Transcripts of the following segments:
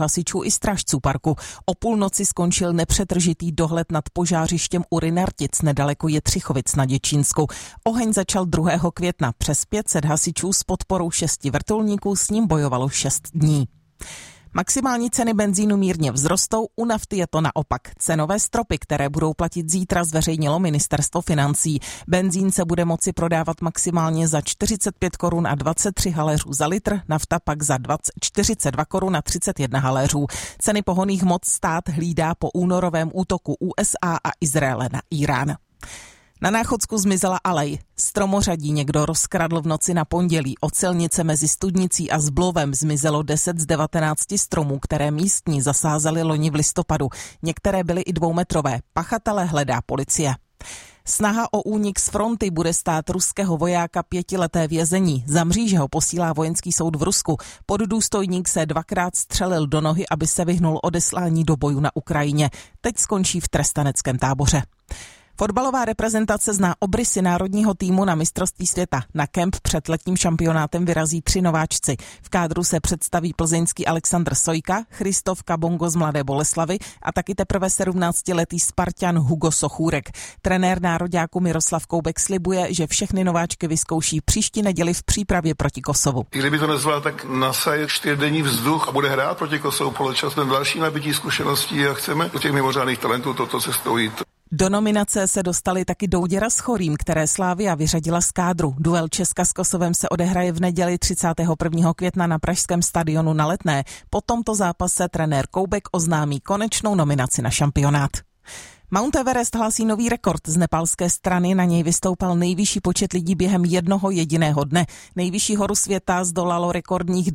hasičů i strážců parku. O půlnoci skončil nepřetržitý dohled nad požářištěm u Rynartic nedaleko Jetřichovic na Děčínsku. Oheň začal 2. května. Přes 500 hasičů s podporou 6 vrtulníků s ním bojovalo 6 dní. Maximální ceny benzínu mírně vzrostou, u nafty je to naopak. Cenové stropy, které budou platit zítra, zveřejnilo ministerstvo financí. Benzín se bude moci prodávat maximálně za 45 korun a 23 haléřů za litr, nafta pak za 42 korun a 31 haléřů. Ceny pohonných hmot stát hlídá po únorovém útoku USA a Izraele na Irán. Na Náchodsku zmizela alej. Stromořadí někdo rozkradl v noci na pondělí. Od silnice mezi Studnicí a Zblovem zmizelo 10 z 19 stromů, které místní zasázeli loni v listopadu. Některé byly i 2metrové. Pachatele hledá policie. Snaha o únik z fronty bude stát ruského vojáka 5leté vězení. Za mříže ho posílá vojenský soud v Rusku. Poddůstojník se 2krát střelil do nohy, aby se vyhnul odeslání do bojů na Ukrajině. Teď skončí v trestaneckém táboře. Fotbalová reprezentace zná obrysy národního týmu na mistrovství světa. Na kemp před letním šampionátem vyrazí 3 nováčci. V kádru se představí plzeňský Alexandr Sojka, Christoph Kabongo z Mladé Boleslavi a taky teprve 17letý Spartan Hugo Sochůrek. Trenér nároďáku Miroslav Koubek slibuje, že všechny nováčky vyzkouší příští neděli v přípravě proti Kosovu. Kdyby to nezvládl, tak nasaje 4denní vzduch a bude hrát proti Kosovu poločasem další nabití zkušeností a chceme u těch mimořádných talentů toto cestou jít. Do nominace se dostali taky Douděra s Chorým, které Slavia vyřadila z kádru. Duel Česka s Kosovem se odehraje v neděli 31. května na pražském stadionu na Letné. Po tomto zápase trenér Koubek oznámí konečnou nominaci na šampionát. Mount Everest hlásí nový rekord. Z nepálské strany na něj vystoupal nejvyšší počet lidí během jednoho jediného dne. Nejvyšší horu světa zdolalo rekordních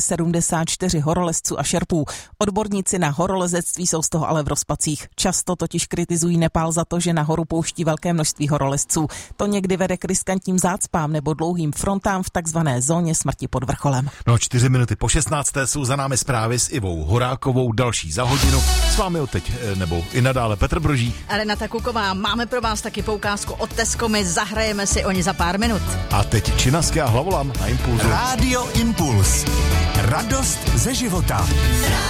274 horolezců a šerpů. Odborníci na horolezectví jsou z toho ale v rozpacích. Často totiž kritizují Nepál za to, že nahoru pouští velké množství horolezců. To někdy vede k riskantním zácpám nebo dlouhým frontám v takzvané zóně smrti pod vrcholem. 4 minuty po 16. jsou za námi zprávy s Ivou Horákovou, další za hodinu. S vámi teď nebo i nadále Petr Brožík. Renata Kuková, máme pro vás taky poukázku od Tesco, my zahrajeme si o ní za pár minut. A teď Činaské a Hlavolam na Impulzu. Rádio Impuls. Radost ze života.